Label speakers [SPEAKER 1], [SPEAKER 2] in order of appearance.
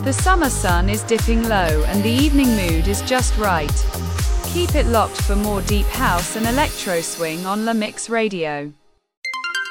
[SPEAKER 1] The summer sun is dipping low and the evening mood is just right. Keep it locked for more deep house and electro swing on La Mix Radio.